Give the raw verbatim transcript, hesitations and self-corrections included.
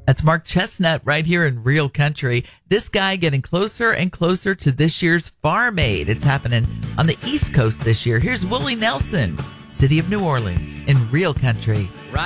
That's Mark Chestnut right here in Real Country. This guy getting closer and closer to this year's Farm Aid. It's happening on the East Coast this year. Here's Willie Nelson, City of New Orleans in Real Country.